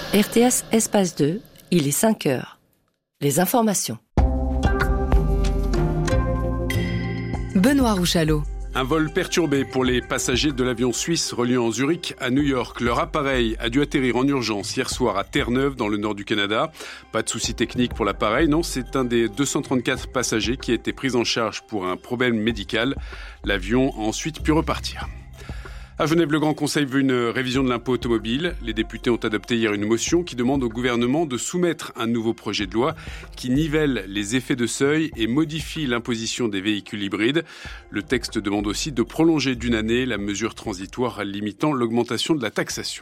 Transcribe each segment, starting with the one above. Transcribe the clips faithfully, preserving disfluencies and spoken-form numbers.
R T S Espace deux, il est cinq heures. Les informations. Benoît Rouchalot. Un vol perturbé pour les passagers de l'avion suisse reliant Zurich à New York. Leur appareil a dû atterrir en urgence hier soir à Terre-Neuve, dans le nord du Canada. Pas de souci technique pour l'appareil, non, c'est un des deux cent trente-quatre passagers qui a été pris en charge pour un problème médical. L'avion a ensuite pu repartir. À Genève, le Grand Conseil veut une révision de l'impôt automobile. Les députés ont adopté hier une motion qui demande au gouvernement de soumettre un nouveau projet de loi qui nivelle les effets de seuil et modifie l'imposition des véhicules hybrides. Le texte demande aussi de prolonger d'une année la mesure transitoire limitant l'augmentation de la taxation.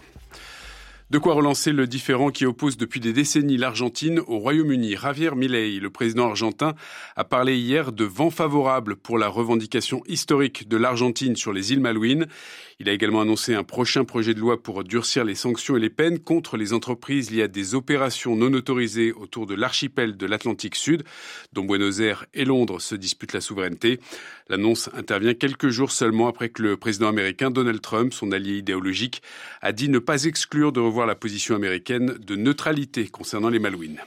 De quoi relancer le différend qui oppose depuis des décennies l'Argentine au Royaume-Uni. Javier Milei, le président argentin, a parlé hier de vent favorable pour la revendication historique de l'Argentine sur les îles Malouines. Il a également annoncé un prochain projet de loi pour durcir les sanctions et les peines contre les entreprises liées à des opérations non autorisées autour de l'archipel de l'Atlantique Sud, dont Buenos Aires et Londres se disputent la souveraineté. L'annonce intervient quelques jours seulement après que le président américain Donald Trump, son allié idéologique, a dit ne pas exclure de revoir la position américaine de neutralité concernant les Malouines.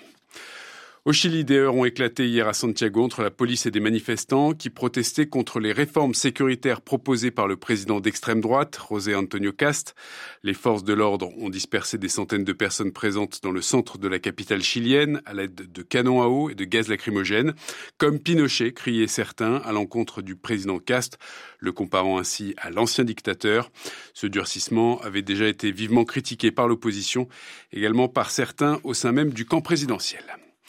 Au Chili, des heurts ont éclaté hier à Santiago entre la police et des manifestants qui protestaient contre les réformes sécuritaires proposées par le président d'extrême droite, José Antonio Kast. Les forces de l'ordre ont dispersé des centaines de personnes présentes dans le centre de la capitale chilienne à l'aide de canons à eau et de gaz lacrymogène. Comme Pinochet, criaient certains à l'encontre du président Kast, le comparant ainsi à l'ancien dictateur. Ce durcissement avait déjà été vivement critiqué par l'opposition, également par certains au sein même du camp présidentiel.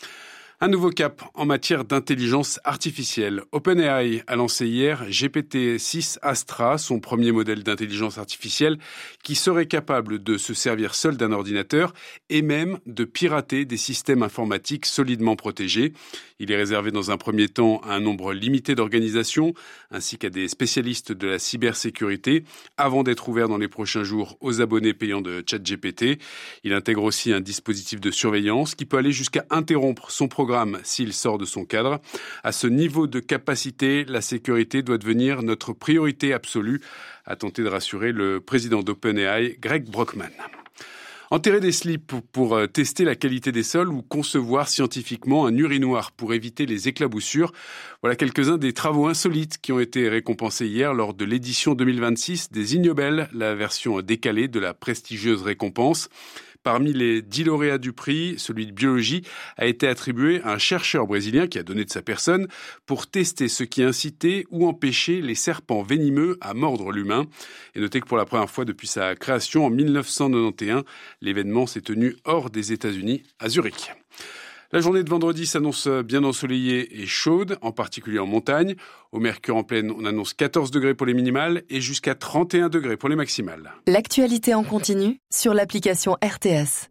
Un nouveau cap en matière d'intelligence artificielle. OpenAI a lancé hier G P T six Astra, son premier modèle d'intelligence artificielle qui serait capable de se servir seul d'un ordinateur et même de pirater des systèmes informatiques solidement protégés. Il est réservé dans un premier temps à un nombre limité d'organisations ainsi qu'à des spécialistes de la cybersécurité avant d'être ouvert dans les prochains jours aux abonnés payants de ChatGPT. Il intègre aussi un dispositif de surveillance qui peut aller jusqu'à interrompre son programme s'il sort de son cadre. À ce niveau de capacité, la sécurité doit devenir notre priorité absolue, a tenté de rassurer le président d'OpenAI, Greg Brockman. Enterrer des slips pour tester la qualité des sols ou concevoir scientifiquement un urinoir pour éviter les éclaboussures. Voilà quelques-uns des travaux insolites qui ont été récompensés hier lors de l'édition deux mille vingt-six des Ig Nobel, la version décalée de la prestigieuse récompense. Parmi les dix lauréats du prix, celui de biologie a été attribué à un chercheur brésilien qui a donné de sa personne pour tester ce qui incitait ou empêchait les serpents venimeux à mordre l'humain. Et notez que pour la première fois depuis sa création en mille neuf cent quatre-vingt-onze, l'événement s'est tenu hors des États-Unis, à Zurich. La journée de vendredi s'annonce bien ensoleillée et chaude, en particulier en montagne. Au Mercure en plaine, on annonce quatorze degrés pour les minimales et jusqu'à trente et un degrés pour les maximales. L'actualité en continu sur l'application R T S.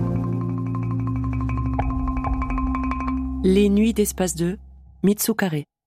Les nuits d'Espace deux, Mitsu Carré.